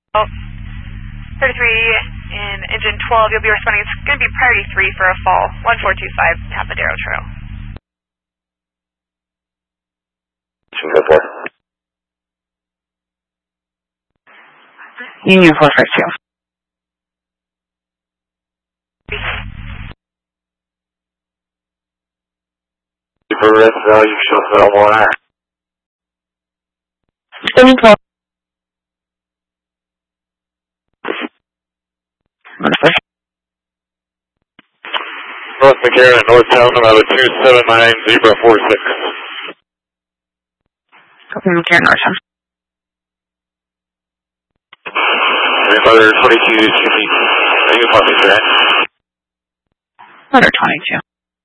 33 in engine 12, you'll be responding. It's going to be priority 3 for a fall, 1425 Tapadero Trail. Union 452. For rest value, show that one hour. Standing 12. North McCarran, Northtown, about 279 Zebra 46. Copy McCarran, Northtown. Mother 22, should be, you can me, sir. Mother 22.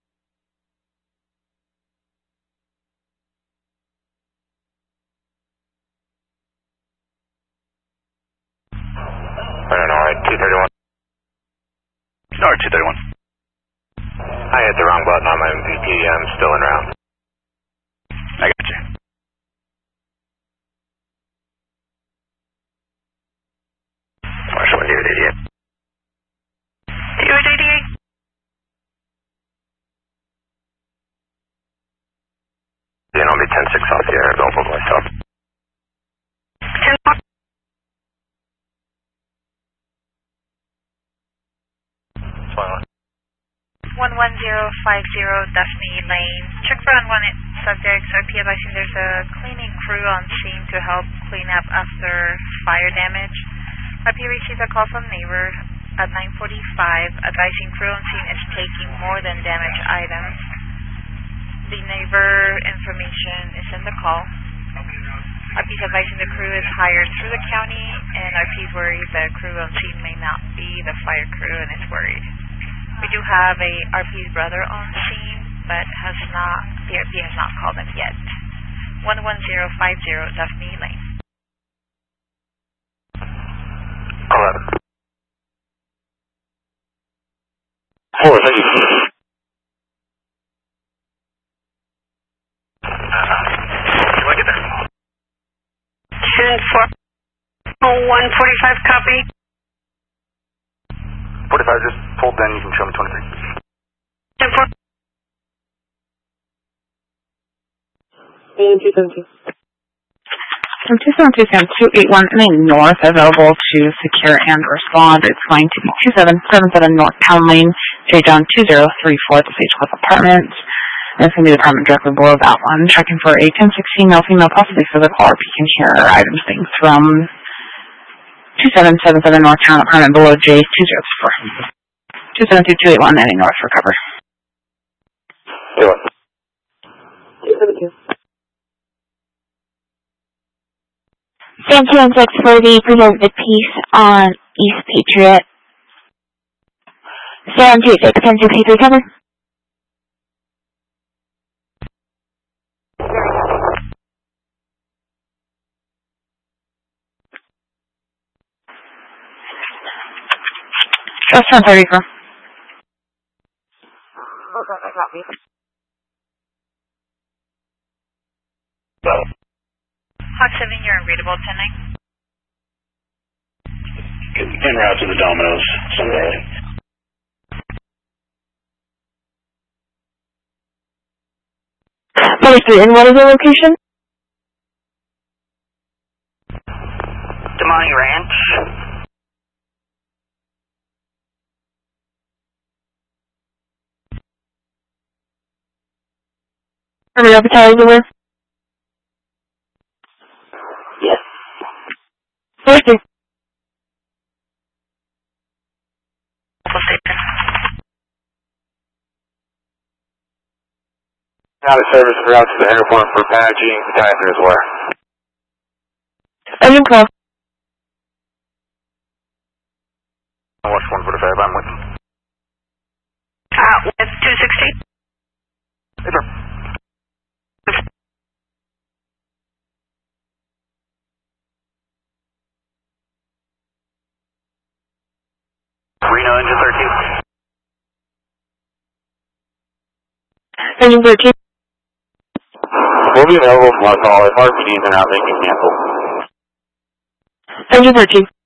I don't know, alright, 231. Alright, 231. I hit the wrong button on my MVP, I'm still en route. I got you. Marshal 188. DOH88. Then I'll be 10-6 off the air, don't book myself. 10 11050 Daphne Lane. Check for unwanted subjects. RP advising there's a cleaning crew on scene to help clean up after fire damage. RP received a call from neighbor at 9:45 advising crew on scene is taking more than damaged items. The neighbor information is in the call. RP is advising the crew is hired through the county, and RP is worried the crew on scene may not be the fire crew and is worried. We do have a RP's brother on scene, but the RP has not called him yet. 11050 Daphne Lane. 11. 4, thank you. Look at that. 10-4. 145 copy. 45, just hold then, you can show me 23. 10-4. 272. 272 Sam 281 in a north available to secure and respond. It's going to be 2777 North Town Lane, J. John 2034 at the Sage Cliff Apartments. And it's going to be the apartment directly below that one. Checking for a 1016 male female, possibly physical RP can hear items things from 2777 North Town Apartment below J 204. 272-281 heading north for cover. 272. Sam 216 for the Preserve the Peace on East Patriot. Sam 26, 1063 cover. Just 1034. Hawk 7, you're unreadable, 10-9. En route to the Domino's, Sunday. And what is the location? Damani Ranch. Are we advertising the list? Yes. Thank you. Out of service for out to the airport for Apache, Tiger as well. Engine 12. Watch 145, I'm with you. With 260. Hey, sir. Reno, engine 13. Engine 13. We'll be available for my call. If RPDs are not, they can cancel. Engine 13.